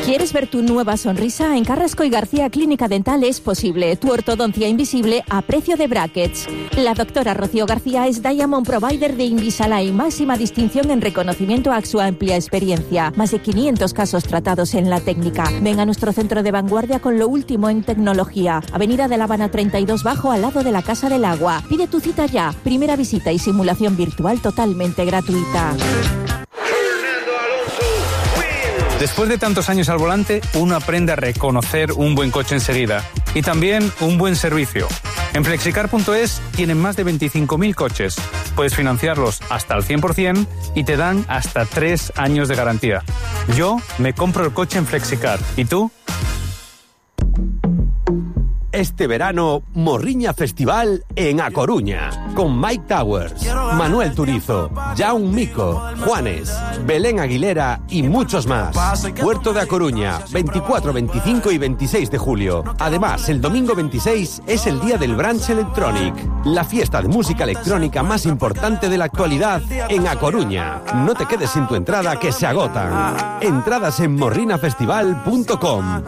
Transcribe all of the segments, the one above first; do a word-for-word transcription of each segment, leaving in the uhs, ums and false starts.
¿Quieres ver tu nueva sonrisa? En Carrasco y García Clínica Dental es posible. Tu ortodoncia invisible a precio de brackets. La doctora Rocío García es Diamond Provider de Invisalign, máxima distinción en reconocimiento a su amplia experiencia. Más de quinientos casos tratados en la técnica. Ven a nuestro centro de vanguardia con lo último en tecnología. Avenida de La Habana treinta y dos Bajo, al lado de la Casa del Agua. Pide tu cita ya. Primera visita y simulación virtual totalmente gratuita. Después de tantos años al volante, uno aprende a reconocer un buen coche enseguida y también un buen servicio. En flexicar punto es tienen más de veinticinco mil coches. Puedes financiarlos hasta el cien por ciento y te dan hasta tres años de garantía. Yo me compro el coche en Flexicar. ¿Y tú? Este verano, Morriña Festival en A Coruña, con Mike Towers, Manuel Turizo, Jaume Mico, Juanes, Belén Aguilera y muchos más. Puerto de A Coruña, veinticuatro, veinticinco y veintiséis de julio. Además, el domingo veintiséis es el día del Branch Electronic, la fiesta de música electrónica más importante de la actualidad en A Coruña. No te quedes sin tu entrada, que se agotan. Entradas en morrina festival punto com.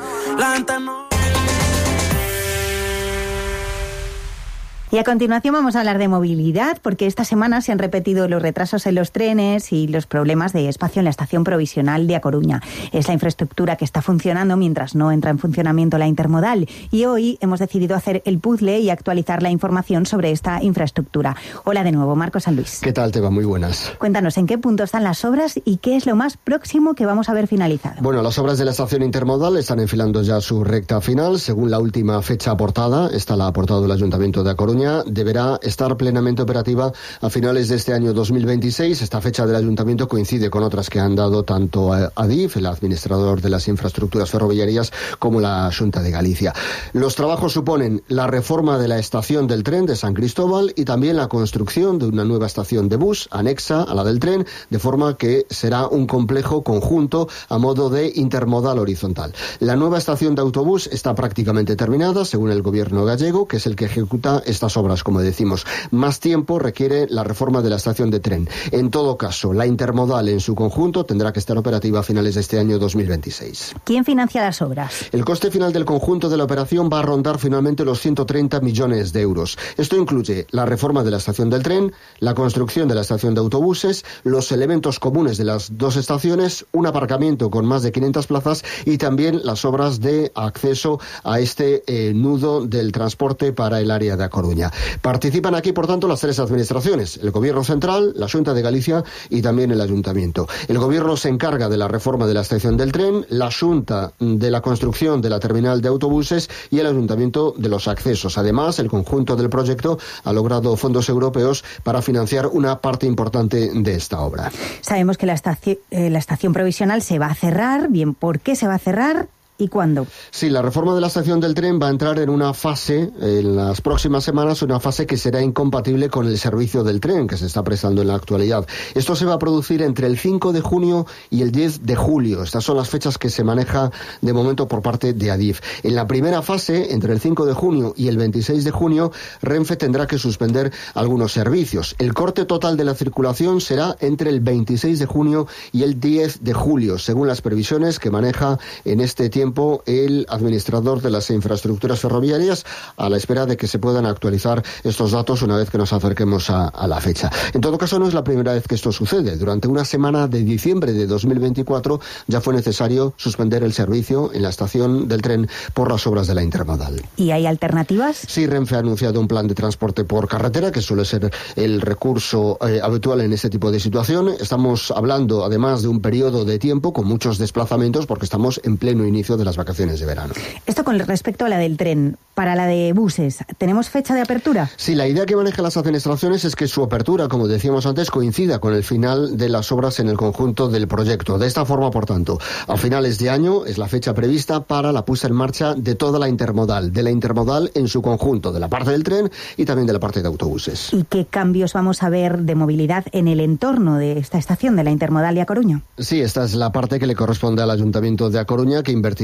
Y a continuación vamos a hablar de movilidad, porque esta semana se han repetido los retrasos en los trenes y los problemas de espacio en la estación provisional de A Coruña. Es la infraestructura que está funcionando mientras no entra en funcionamiento la intermodal. Y hoy hemos decidido hacer el puzzle y actualizar la información sobre esta infraestructura. Hola de nuevo, Marco San Luis. ¿Qué tal, Teba? Muy buenas. Cuéntanos, ¿en qué punto están las obras y qué es lo más próximo que vamos a ver finalizado? Bueno, las obras de la estación intermodal están enfilando ya su recta final. Según la última fecha aportada, esta la ha aportado el Ayuntamiento de A Coruña, deberá estar plenamente operativa a finales de este año dos mil veintiséis. Esta fecha del Ayuntamiento coincide con otras que han dado tanto Adif, el administrador de las infraestructuras ferroviarias, como la Xunta de Galicia. Los trabajos suponen la reforma de la estación del tren de San Cristóbal y también la construcción de una nueva estación de bus anexa a la del tren, de forma que será un complejo conjunto a modo de intermodal horizontal. La nueva estación de autobús está prácticamente terminada, según el gobierno gallego, que es el que ejecuta estas obras, como decimos. Más tiempo requiere la reforma de la estación de tren. En todo caso, la intermodal en su conjunto tendrá que estar operativa a finales de este año dos mil veintiséis. ¿Quién financia las obras? El coste final del conjunto de la operación va a rondar finalmente los ciento treinta millones de euros. Esto incluye la reforma de la estación del tren, la construcción de la estación de autobuses, los elementos comunes de las dos estaciones, un aparcamiento con más de quinientas plazas y también las obras de acceso a este eh, nudo del transporte para el área de A Coruña. Participan aquí, por tanto, las tres administraciones: el Gobierno Central, la Xunta de Galicia y también el Ayuntamiento. El Gobierno se encarga de la reforma de la estación del tren, la Xunta de la construcción de la terminal de autobuses y el Ayuntamiento de los accesos. Además, el conjunto del proyecto ha logrado fondos europeos para financiar una parte importante de esta obra. Sabemos que la estación, eh, la estación provisional se va a cerrar. Bien, ¿por qué se va a cerrar? ¿Y cuándo? Sí, la reforma de la estación del tren va a entrar en una fase, en las próximas semanas, una fase que será incompatible con el servicio del tren que se está prestando en la actualidad. Esto se va a producir entre el cinco de junio y el diez de julio. Estas son las fechas que se maneja de momento por parte de Adif. En la primera fase, entre el cinco de junio y el veintiséis de junio, Renfe tendrá que suspender algunos servicios. El corte total de la circulación será entre el veintiséis de junio y el diez de julio, según las previsiones que maneja en este tiempo el administrador de las infraestructuras ferroviarias, a la espera de que se puedan actualizar estos datos una vez que nos acerquemos a, a la fecha. En todo caso, no es la primera vez que esto sucede. Durante una semana de diciembre de dos mil veinticuatro ya fue necesario suspender el servicio en la estación del tren por las obras de la intermodal. ¿Y hay alternativas? Sí, Renfe ha anunciado un plan de transporte por carretera, que suele ser el recurso eh, habitual en este tipo de situación. Estamos hablando, además, de un periodo de tiempo con muchos desplazamientos, porque estamos en pleno inicio de las vacaciones de verano. Esto con respecto a la del tren. Para la de buses, ¿tenemos fecha de apertura? Sí, la idea que manejan las administraciones es que su apertura, como decíamos antes, coincida con el final de las obras en el conjunto del proyecto. De esta forma, por tanto, a finales de año es la fecha prevista para la puesta en marcha de toda la intermodal, de la intermodal en su conjunto, de la parte del tren y también de la parte de autobuses. ¿Y qué cambios vamos a ver de movilidad en el entorno de esta estación de la intermodal de A Coruña? Sí, esta es la parte que le corresponde al Ayuntamiento de A Coruña, que invertirá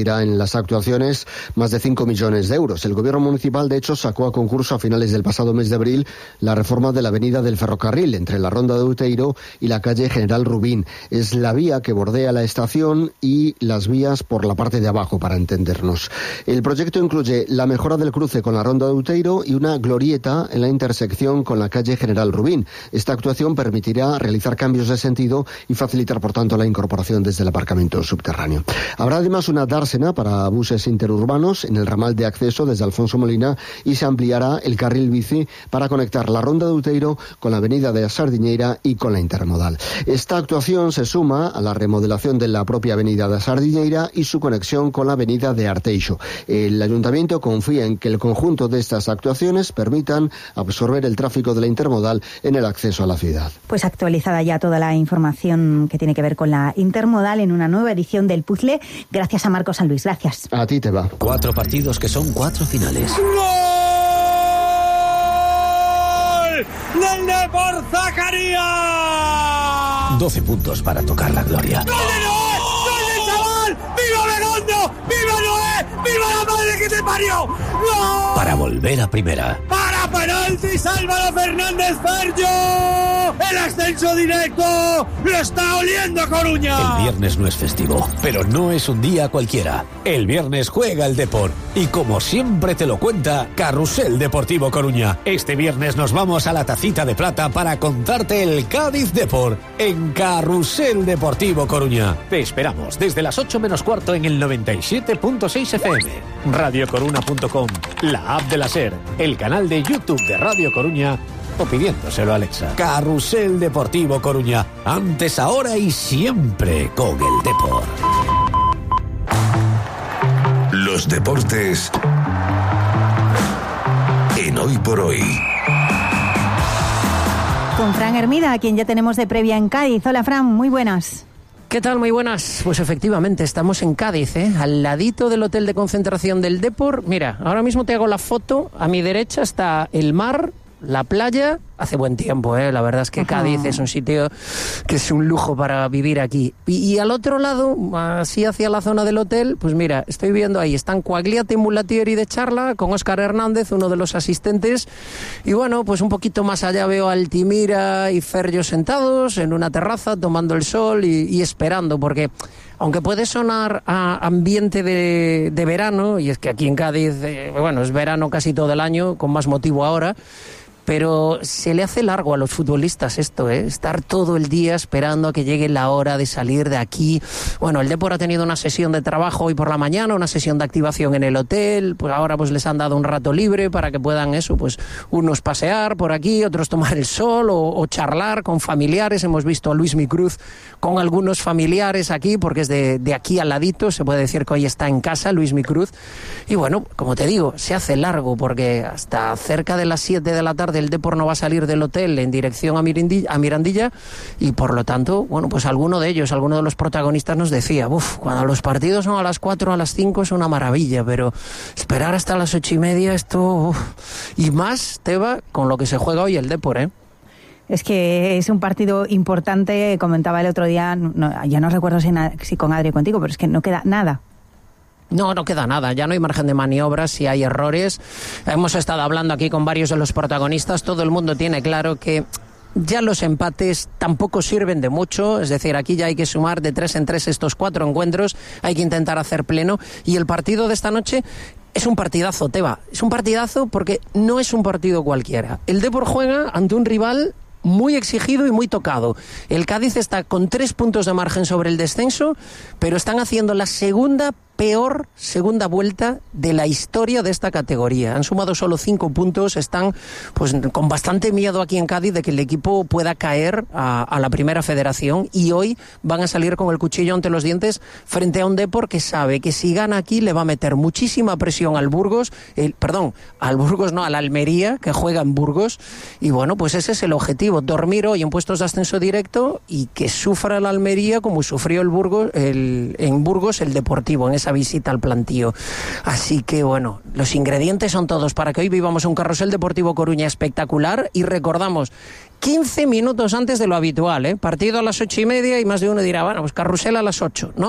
invertirá en las actuaciones más de cinco millones de euros. El gobierno municipal, de hecho, sacó a concurso a finales del pasado mes de abril la reforma de la avenida del Ferrocarril entre la Ronda de Outeiro y la calle General Rubín. Es la vía que bordea la estación y las vías por la parte de abajo, para entendernos. El proyecto incluye la mejora del cruce con la Ronda de Outeiro y una glorieta en la intersección con la calle General Rubín. Esta actuación permitirá realizar cambios de sentido y facilitar, por tanto, la incorporación desde el aparcamiento subterráneo. Habrá además una dársena para buses interurbanos en el ramal de acceso desde Alfonso Molina y se ampliará el carril bici para conectar la Ronda de Outeiro con la avenida de Sardiñeira y con la intermodal. Esta actuación se suma a la remodelación de la propia avenida de Sardiñeira y su conexión con la avenida de Arteixo. El ayuntamiento confía en que el conjunto de estas actuaciones permitan absorber el tráfico de la intermodal en el acceso a la ciudad. Pues actualizada ya toda la información que tiene que ver con la intermodal en una nueva edición del Puzzle. Gracias a Marcos San Luis, gracias. A ti te va. Cuatro partidos que son cuatro finales. ¡Gol! ¡Del Depor Zacarías! doce puntos para tocar la gloria. ¡Gol de Noé! ¡Gol del chaval! ¡Viva Begondo! ¡Viva Noé! ¡Viva la madre que te parió! ¡Gol! Para volver a primera. ¡Para penaltis Álvaro Fernández Ferjo! ¡El ascenso directo! ¡Lo está oliendo Coruña! El viernes no es festivo, pero no es un día cualquiera. El viernes juega el Depor. Y como siempre te lo cuenta, Carrusel Deportivo Coruña. Este viernes nos vamos a la Tacita de Plata para contarte el Cádiz Depor en Carrusel Deportivo Coruña. Te esperamos desde las ocho menos cuarto en el noventa y siete punto seis F M, radio coruna punto com, la app de la SER, el canal de YouTube de Radio Coruña o pidiéndoselo a Alexa. Carrusel Deportivo Coruña. Antes, ahora y siempre con el Depor. Los deportes en Hoy por Hoy. Con Fran Hermida, a quien ya tenemos de previa en Cádiz. Hola, Fran, muy buenas. ¿Qué tal? Muy buenas. Pues efectivamente, estamos en Cádiz, ¿eh? Al ladito del hotel de concentración del Depor. Mira, ahora mismo te hago la foto. A mi derecha está el mar, la playa. Hace buen tiempo, ¿eh? La verdad es que Ajá. Cádiz es un sitio que es un lujo para vivir aquí. Y, y al otro lado, así hacia la zona del hotel, pues mira, estoy viendo ahí, están Quagliate y Mulatieri de charla con Óscar Hernández, uno de los asistentes. Y bueno, pues un poquito más allá veo a Altimira y Ferjo sentados en una terraza tomando el sol y, y esperando, porque aunque puede sonar a ambiente de, de verano, y es que aquí en Cádiz, eh, bueno, es verano casi todo el año, con más motivo ahora, pero se le hace largo a los futbolistas esto, ¿eh? Estar todo el día esperando a que llegue la hora de salir de aquí. Bueno, el Depor ha tenido una sesión de trabajo hoy por la mañana, una sesión de activación en el hotel, pues ahora pues les han dado un rato libre para que puedan eso, pues unos pasear por aquí, otros tomar el sol o, o charlar con familiares. Hemos visto a Luismi Cruz con algunos familiares aquí, porque es de, de aquí al ladito, se puede decir que hoy está en casa Luismi Cruz. Y bueno, como te digo, se hace largo porque hasta cerca de las siete de la tarde el Depor no va a salir del hotel en dirección a Mirandilla, a Mirandilla y por lo tanto, bueno, pues alguno de ellos, alguno de los protagonistas nos decía, uff, cuando los partidos son a las cuatro, a las cinco es una maravilla, pero esperar hasta las ocho y media esto, uf. Y más, Teba, con lo que se juega hoy el Depor, ¿eh? Es que es un partido importante, comentaba el otro día, no, ya no recuerdo si, na, si con Adri o contigo, pero es que no queda nada. No, no queda nada, ya no hay margen de maniobra si hay errores. Hemos estado hablando aquí con varios de los protagonistas, todo el mundo tiene claro que ya los empates tampoco sirven de mucho, es decir, aquí ya hay que sumar de tres en tres estos cuatro encuentros, hay que intentar hacer pleno, y el partido de esta noche es un partidazo, Teba, es un partidazo porque no es un partido cualquiera. El Depor juega ante un rival muy exigido y muy tocado. El Cádiz está con tres puntos de margen sobre el descenso, pero están haciendo la segunda peor segunda vuelta de la historia de esta categoría. Han sumado solo cinco puntos, están pues con bastante miedo aquí en Cádiz de que el equipo pueda caer a, a la primera federación, y hoy van a salir con el cuchillo ante los dientes frente a un Depor que sabe que si gana aquí le va a meter muchísima presión al Burgos, el, perdón, al Burgos no, al Almería, que juega en Burgos, y bueno, pues ese es el objetivo, dormir hoy en puestos de ascenso directo y que sufra el Almería como sufrió el Burgos, el, en Burgos el Deportivo en esa visita al plantío. Así que bueno, los ingredientes son todos para que hoy vivamos un Carrusel Deportivo Coruña espectacular, y recordamos quince minutos antes de lo habitual, ¿eh? Partido a las ocho y media y más de uno dirá, bueno, pues Carrusel a las ocho. No,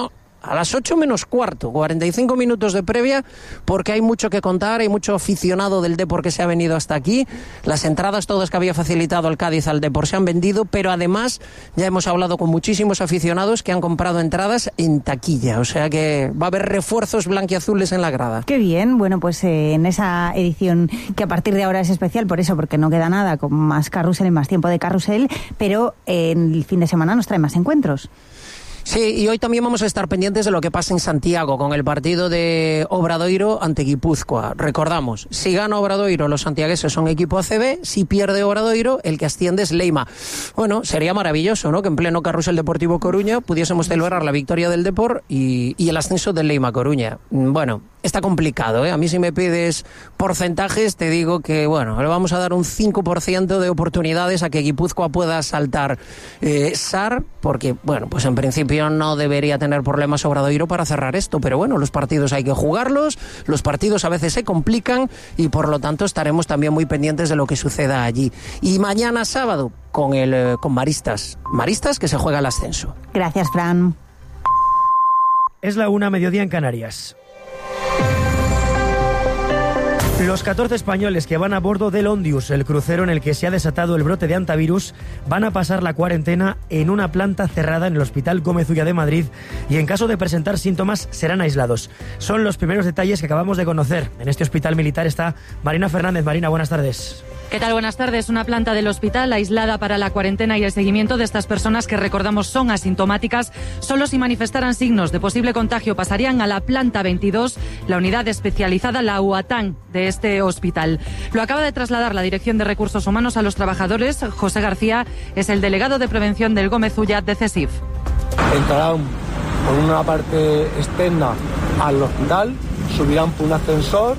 a las ocho menos cuarto, cuarenta y cinco minutos de previa, porque hay mucho que contar, hay mucho aficionado del Depor que se ha venido hasta aquí. Las entradas todas que había facilitado el Cádiz al Depor se han vendido, pero además ya hemos hablado con muchísimos aficionados que han comprado entradas en taquilla, o sea que va a haber refuerzos blanquiazules en la grada. Qué bien, bueno, pues eh, en esa edición que a partir de ahora es especial, por eso, porque no queda nada, con más carrusel y más tiempo de carrusel, pero eh, en el fin de semana nos trae más encuentros. Sí, y hoy también vamos a estar pendientes de lo que pasa en Santiago con el partido de Obradoiro ante Guipúzcoa. Recordamos, si gana Obradoiro, los santiagueses son equipo A C B, si pierde Obradoiro, el que asciende es Leima. Bueno, sería maravilloso, ¿no?, que en pleno Carrusel Deportivo Coruña pudiésemos celebrar la victoria del Depor y, y el ascenso del Leima Coruña. Bueno, está complicado, ¿eh? A mí si me pides porcentajes, te digo que, bueno, le vamos a dar un cinco por ciento de oportunidades a que Guipúzcoa pueda saltar eh, S A R, porque, bueno, pues en principio no debería tener problemas Obradoiro para cerrar esto, pero bueno, los partidos hay que jugarlos, los partidos a veces se complican y por lo tanto estaremos también muy pendientes de lo que suceda allí. Y mañana sábado con el eh, con Maristas, Maristas que se juega el ascenso. Gracias, Fran. Es la una, mediodía en Canarias. Los catorce españoles que van a bordo del Ondius, el crucero en el que se ha desatado el brote de hantavirus, van a pasar la cuarentena en una planta cerrada en el Hospital Gómez Ulla de Madrid y en caso de presentar síntomas serán aislados. Son los primeros detalles que acabamos de conocer. En este hospital militar está Marina Fernández. Marina, buenas tardes. ¿Qué tal? Buenas tardes. Una planta del hospital aislada para la cuarentena y el seguimiento de estas personas que, recordamos, son asintomáticas. Solo si manifestaran signos de posible contagio pasarían a la planta veintidós, la unidad especializada, la U A T A N de este hospital. Lo acaba de trasladar la Dirección de Recursos Humanos a los trabajadores. José García es el delegado de prevención del Gómez Ulla de CESIF. Entrarán por una parte externa al hospital, subirán por un ascensor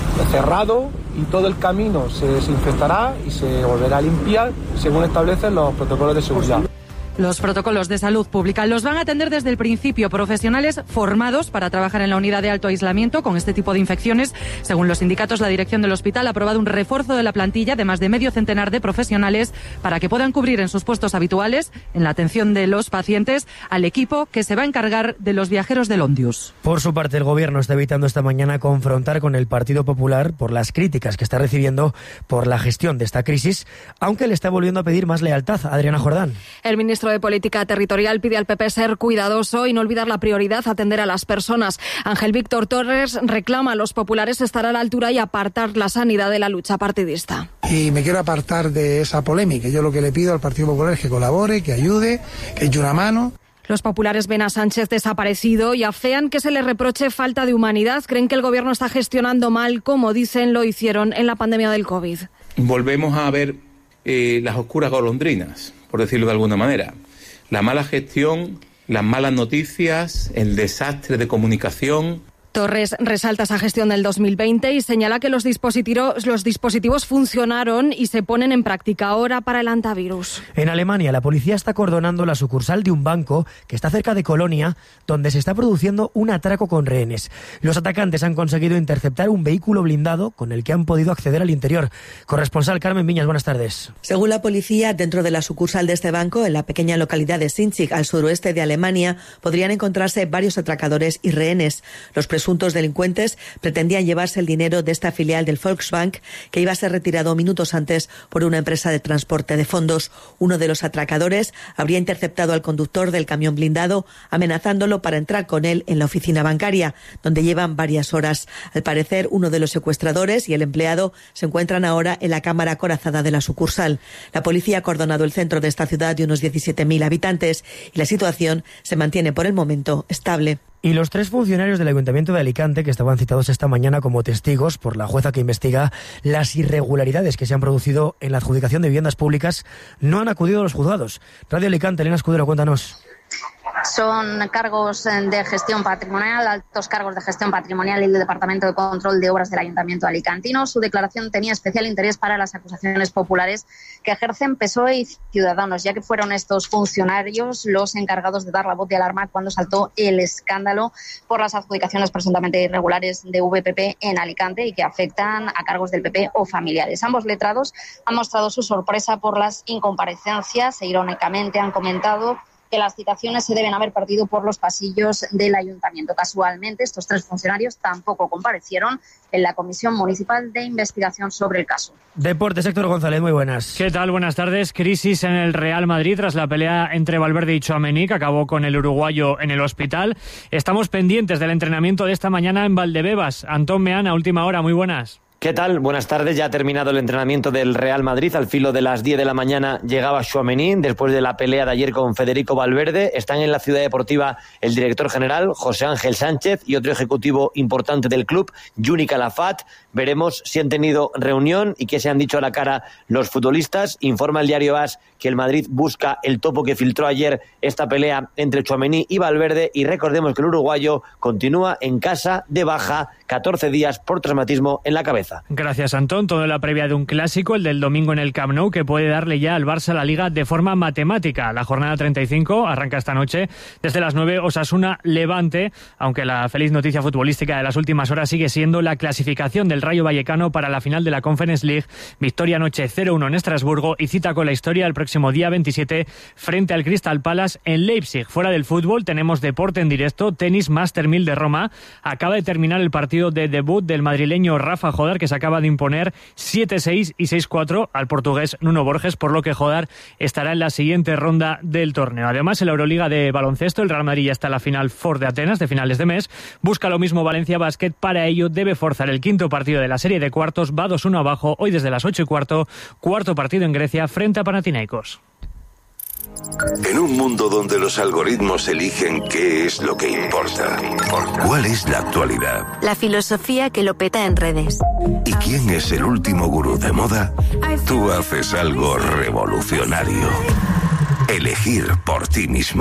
cerrado y todo el camino se desinfectará y se volverá a limpiar según establecen los protocolos de seguridad. Los protocolos de salud pública los van a atender desde el principio profesionales formados para trabajar en la unidad de alto aislamiento con este tipo de infecciones. Según los sindicatos, la dirección del hospital ha aprobado un refuerzo de la plantilla de más de medio centenar de profesionales para que puedan cubrir en sus puestos habituales, en la atención de los pacientes, al equipo que se va a encargar de los viajeros del Ondius. Por su parte, el Gobierno está evitando esta mañana confrontar con el Partido Popular por las críticas que está recibiendo por la gestión de esta crisis, aunque le está volviendo a pedir más lealtad. Adriana Jordán. El ministro de Política Territorial pide al P P ser cuidadoso y no olvidar la prioridad, atender a las personas. Ángel Víctor Torres reclama a los populares estar a la altura y apartar la sanidad de la lucha partidista. Y me quiero apartar de esa polémica. Yo lo que le pido al Partido Popular es que colabore, que ayude, que eche una mano. Los populares ven a Sánchez desaparecido y afean que se le reproche falta de humanidad. Creen que el Gobierno está gestionando mal, como dicen lo hicieron en la pandemia del COVID. Volvemos a ver eh, las oscuras golondrinas, por decirlo de alguna manera. La mala gestión, las malas noticias, el desastre de comunicación. Torres resalta esa gestión del dos mil veinte y señala que los dispositivos, los dispositivos funcionaron y se ponen en práctica ahora para el hantavirus. En Alemania, la policía está acordonando la sucursal de un banco que está cerca de Colonia, donde se está produciendo un atraco con rehenes. Los atacantes han conseguido interceptar un vehículo blindado con el que han podido acceder al interior. Corresponsal Carmen Viñas, buenas tardes. Según la policía, dentro de la sucursal de este banco, en la pequeña localidad de Sinchig, al suroeste de Alemania, podrían encontrarse varios atracadores y rehenes. Los presuntos delincuentes pretendían llevarse el dinero de esta filial del Volksbank, que iba a ser retirado minutos antes por una empresa de transporte de fondos. Uno de los atracadores habría interceptado al conductor del camión blindado, amenazándolo para entrar con él en la oficina bancaria, donde llevan varias horas. Al parecer, uno de los secuestradores y el empleado se encuentran ahora en la cámara acorazada de la sucursal. La policía ha acordonado el centro de esta ciudad de unos diecisiete mil habitantes y la situación se mantiene por el momento estable. Y los tres funcionarios del Ayuntamiento de Alicante, que estaban citados esta mañana como testigos por la jueza que investiga las irregularidades que se han producido en la adjudicación de viviendas públicas, no han acudido a los juzgados. Radio Alicante, Elena Escudero, cuéntanos. Son cargos de gestión patrimonial, altos cargos de gestión patrimonial y el Departamento de Control de Obras del Ayuntamiento alicantino. Su declaración tenía especial interés para las acusaciones populares que ejercen P S O E y Ciudadanos, ya que fueron estos funcionarios los encargados de dar la voz de alarma cuando saltó el escándalo por las adjudicaciones presuntamente irregulares de V P P en Alicante y que afectan a cargos del P P o familiares. Ambos letrados han mostrado su sorpresa por las incomparecencias e irónicamente han comentado que las citaciones se deben haber perdido por los pasillos del ayuntamiento. Casualmente, estos tres funcionarios tampoco comparecieron en la Comisión Municipal de Investigación sobre el caso. Deportes, Héctor González, muy buenas. ¿Qué tal? Buenas tardes. Crisis en el Real Madrid tras la pelea entre Valverde y Tchouaméni, que acabó con el uruguayo en el hospital. Estamos pendientes del entrenamiento de esta mañana en Valdebebas. Antón Meana, última hora, muy buenas. ¿Qué tal? Buenas tardes. Ya ha terminado el entrenamiento del Real Madrid. Al filo de las diez de la mañana llegaba Tchouaméni después de la pelea de ayer con Federico Valverde. Están en la ciudad deportiva el director general, José Ángel Sánchez, y otro ejecutivo importante del club, Juni Calafat. Veremos si han tenido reunión y qué se han dicho a la cara los futbolistas. Informa el diario AS que el Madrid busca el topo que filtró ayer esta pelea entre Tchouaméni y Valverde. Y recordemos que el uruguayo continúa en casa de baja, catorce días por traumatismo en la cabeza. Gracias, Antón. Todo en la previa de un clásico, el del domingo en el Camp Nou, que puede darle ya al Barça la Liga de forma matemática. La jornada treinta y cinco arranca esta noche desde las nueve, Osasuna Levante, aunque la feliz noticia futbolística de las últimas horas sigue siendo la clasificación del Rayo Vallecano para la final de la Conference League. Victoria anoche cero uno en Estrasburgo y cita con la historia el próximo día veintisiete frente al Crystal Palace en Leipzig. Fuera del fútbol tenemos deporte en directo, tenis Master mil de Roma. Acaba de terminar el partido de debut del madrileño Rafa Jodar, que se acaba de imponer siete seis y seis cuatro al portugués Nuno Borges, por lo que Jodar estará en la siguiente ronda del torneo. Además, en la Euroliga de baloncesto, el Real Madrid ya está en la final Ford de Atenas de finales de mes. Busca lo mismo Valencia Basket. Para ello debe forzar el quinto partido de la serie de cuartos. Va dos uno abajo hoy desde las ocho y cuarto. Cuarto partido en Grecia frente a Panathinaikos. En un mundo donde los algoritmos eligen qué es lo que importa, ¿cuál es la actualidad? La filosofía que lo peta en redes. ¿Y quién es el último gurú de moda? Tú haces algo revolucionario. Elegir por ti mismo.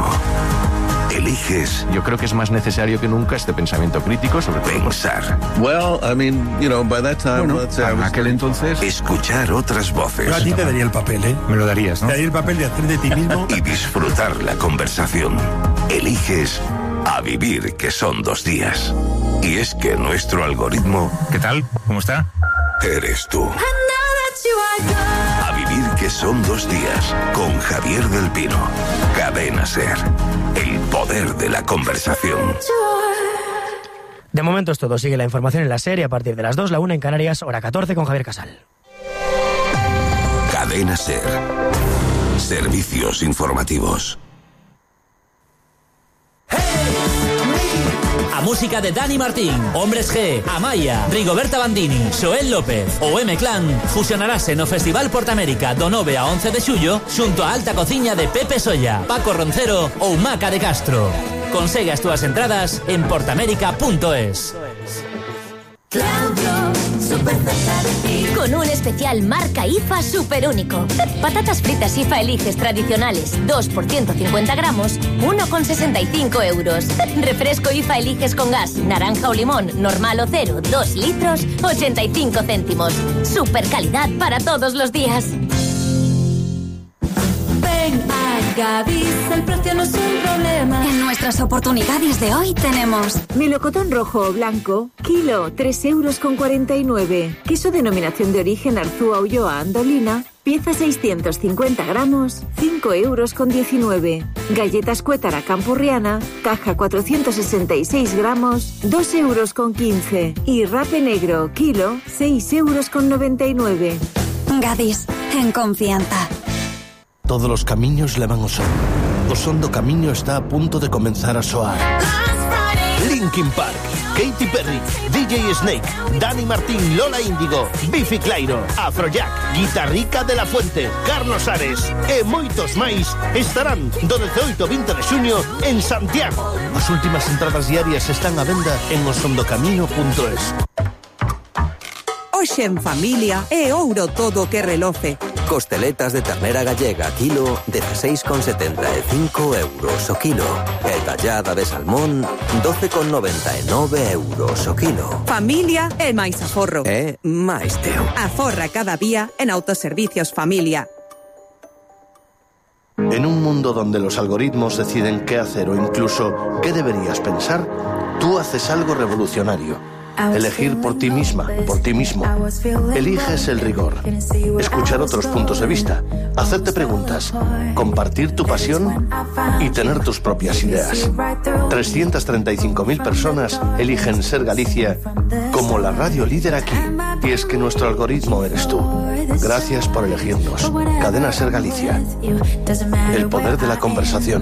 Eliges. Yo creo que es más necesario que nunca este pensamiento crítico sobre pensar. Well, I mean, you know, by that time, bueno, en aquel entonces, escuchar otras voces. Yo a ti te daría el papel, ¿eh? Me lo darías, ¿no? Te daría el papel de hacer de ti mismo y disfrutar la conversación. Eliges a vivir, que son dos días. Y es que nuestro algoritmo, ¿qué tal? ¿Cómo está? Eres tú. A vivir, que son dos días, con Javier del Pino. Cadena SER. El poder de la conversación. De momento es todo. Sigue la información en la serie a partir de las dos, la una en Canarias, hora catorce, con Javier Casal. Cadena SER. Servicios informativos. A música de Dani Martín, Hombres G, Amaya, Rigoberta Bandini, Xoel López ou M-Clan fusionarase no Festival Portamérica do nove a once de xullo xunto a alta cociña de Pepe Solla, Paco Roncero ou Maca de Castro. Consegue as túas entradas en portamérica punto es. Con un especial marca I F A súper único. Patatas fritas I F A Eliges tradicionales, dos por ciento cincuenta gramos, uno con sesenta y cinco euros. Refresco I F A Eliges con gas, naranja o limón, normal o cero, dos litros, ochenta y cinco céntimos. Super calidad para todos los días. Ven a Gadis, el precio no es un problema. En nuestras oportunidades de hoy tenemos melocotón rojo o blanco, kilo, tres euros con cuarenta y nueve. Queso denominación de origen Arzúa Ulloa Andolina, pieza seiscientos cincuenta gramos, cinco euros con diecinueve. Galletas Cuétara Campurriana, caja cuatrocientos sesenta y seis gramos, dos euros con quince. Y rape negro, kilo, seis euros con noventa y nueve. Gadis, en confianza. Todos los camiños levan ao son. O son do camiño está a punto de comenzar a soar. Linkin Park, Katy Perry, D J Snake, Dani Martín, Lola Índigo, Biffy Clyro, Afrojack, Guitarrica de la Fuente, Carlos Ares e moitos máis estarán do dezooito ao vinte de xuño en Santiago. As últimas entradas diarias están a venda en osondocamiño punto es. Hoxe en familia é ouro todo que reloce. Costeletas de ternera gallega kilo, dieciséis con setenta e cinco euros o kilo. E tallada de salmón, doce con noventa e nove euros o kilo. Familia é máis aforro. É máis teu. Aforra cada día en Autoservicios Familia. En un mundo donde los algoritmos deciden qué hacer o incluso qué deberías pensar, tú haces algo revolucionario. Elegir por ti misma, por ti mismo. Eliges el rigor. Escuchar otros puntos de vista. Hacerte preguntas. Compartir tu pasión y tener tus propias ideas. trescientas treinta y cinco mil personas eligen Ser Galicia como la radio líder aquí. Y es que nuestro algoritmo eres tú. Gracias por elegirnos. Cadena Ser Galicia. El poder de la conversación.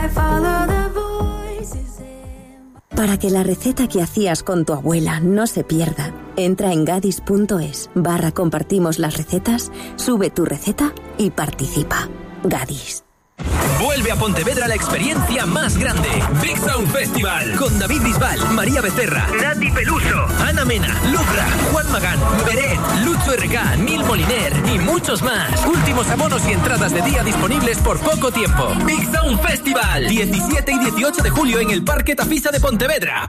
Para que la receta que hacías con tu abuela no se pierda, entra en gadis.es barra compartimos las recetas, sube tu receta y participa. Gadis. Vuelve a Pontevedra la experiencia más grande. Big Sound Festival. Con David Bisbal, María Becerra, Nati Peluso, Ana Mena, Lucra, Juan Magán, Beret, Lucho R K, Neil Moliner y muchos más. Últimos abonos y entradas de día disponibles por poco tiempo. Big Sound Festival. diecisiete y dieciocho de julio en el Parque Tafisa de Pontevedra.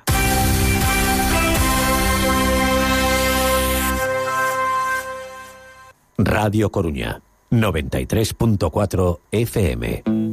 Radio Coruña, noventa y tres punto cuatro F M.